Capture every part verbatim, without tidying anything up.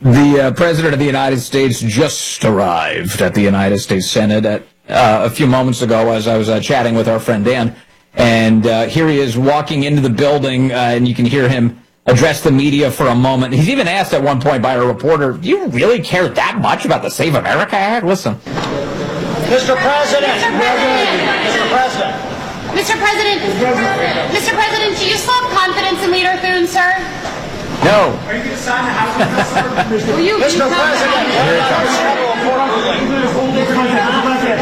The uh, President of the United States just arrived at the United States Senate at, uh, a few moments ago as I was uh, chatting with our friend Dan. And uh, here he is walking into the building, uh, and you can hear him address the media for a moment. He's even asked at one point by a reporter, do you really care that much about the Save America Act? Listen. Mister President! Mister President! Mister President! Mister President, do you still have confidence in Leader Thune, sir? No. Are you going to sign the House of Will you Mister veto President! that? Mister President,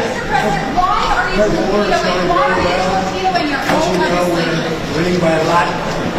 why are you vetoing? Why are you vetoing your own legislation? Winning by a lot.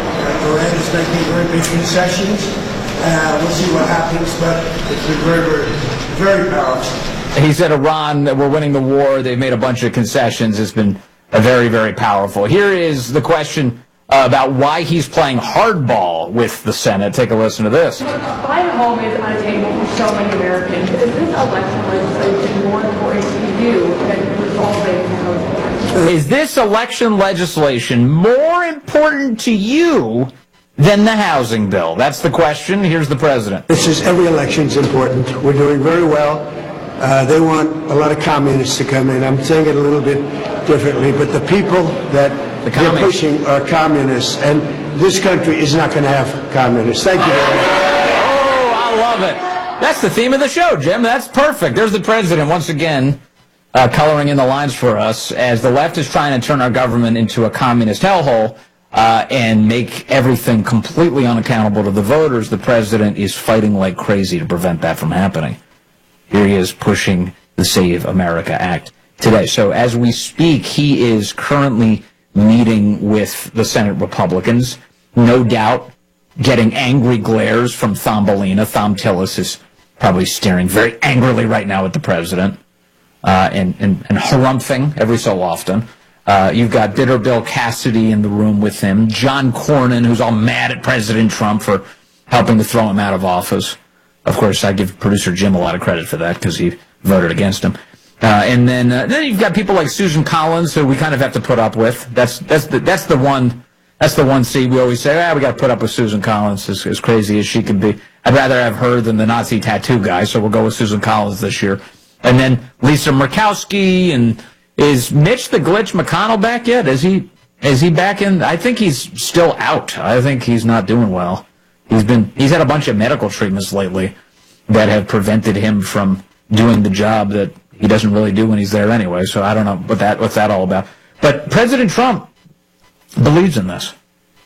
Iran is making very big concessions. Uh, we'll see what happens, but it's been very, very, very powerful. He said Iran, we're winning the war. They've made a bunch of concessions. It's been a very, very powerful. Here is the question uh, about why he's playing hardball with the Senate. Take a listen to this. Buying a home is unattainable for so many Americans. Is this election legislation more important to you than resolving housing? Is this election legislation more important to you than the housing bill? That's the question. Here's the president. This is every election's important. We're doing very well. Uh, they want a lot of communists to come in. I'm saying it a little bit differently, but the people that the they're pushing are communists, and this country is not going to have communists. Thank you very much. Oh, I love it. That's the theme of the show, Jim. That's perfect. There's the president once again uh, coloring in the lines for us as the left is trying to turn our government into a communist hellhole uh, and make everything completely unaccountable to the voters. The president is fighting like crazy to prevent that from happening. Here he is pushing the Save America Act today. So as we speak, he is currently meeting with the Senate Republicans, no doubt getting angry glares from Thumbelina. Thom Tillis is probably staring very angrily right now at the president uh, and, and, and harumphing every so often. Uh, you've got Bitter Bill Cassidy in the room with him, John Cornyn, who's all mad at President Trump for helping to throw him out of office. Of course, I give producer Jim a lot of credit for that because he voted against him. Uh, and then, uh, then you've got people like Susan Collins, who we kind of have to put up with. That's that's the that's the one that's the one seat we always say, ah, we got to put up with Susan Collins, as, as crazy as she can be. I'd rather have her than the Nazi tattoo guy, so we'll go with Susan Collins this year. And then Lisa Murkowski, and is Mitch the Glitch McConnell back yet? Is he is he back in? I think he's still out. I think he's not doing well. He's been he's had a bunch of medical treatments lately that have prevented him from doing the job that he doesn't really do when he's there anyway. So I don't know what that what's that all about. But President Trump believes in this,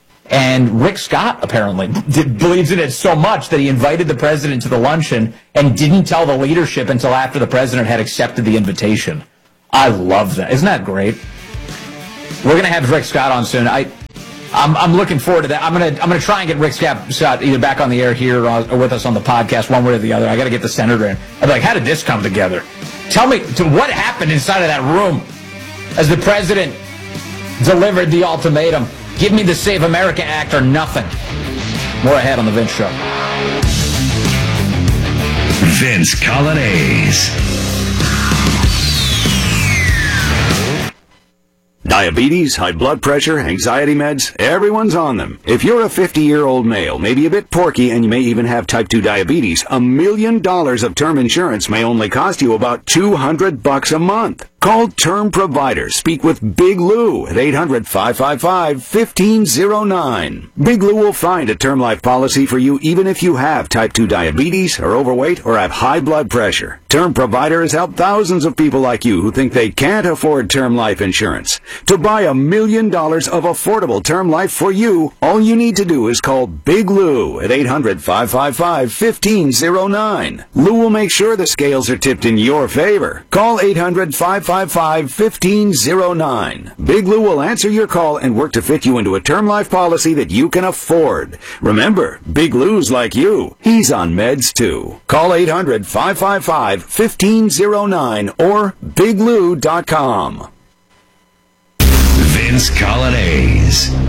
and Rick Scott apparently did, believes in it so much that he invited the president to the luncheon and didn't tell the leadership until after the president had accepted the invitation. I love that. Isn't that great? We're gonna have Rick Scott on soon. I. I'm, I'm looking forward to that. I'm gonna I'm gonna try and get Rick Scott either back on the air here or, or with us on the podcast, one way or the other. I got to get the senator in. I'm like, how did this come together? Tell me to what happened inside of that room as the president delivered the ultimatum: give me the Save America Act or nothing. More ahead on the Vince Show. Vince Coglianese. Diabetes, high blood pressure, anxiety meds, everyone's on them. If you're a fifty-year-old male, maybe a bit porky, and you may even have type two diabetes, a million dollars of term insurance may only cost you about two hundred bucks a month. Call Term Provider. Speak with Big Lou at eight hundred, five five five, one five zero nine. Big Lou will find a term life policy for you even if you have type two diabetes, are overweight, or have high blood pressure. Term Provider has helped thousands of people like you who think they can't afford term life insurance. To buy a million dollars of affordable term life for you, all you need to do is call Big Lou at eight hundred, five five five, one five zero nine. Lou will make sure the scales are tipped in your favor. Call eight hundred, five five five, one five zero nine. Big Lou will answer your call and work to fit you into a term life policy that you can afford. Remember, Big Lou's like you. He's on meds too. Call eight hundred, five five five, one five zero nine or big lou dot com. Vince Coglianese.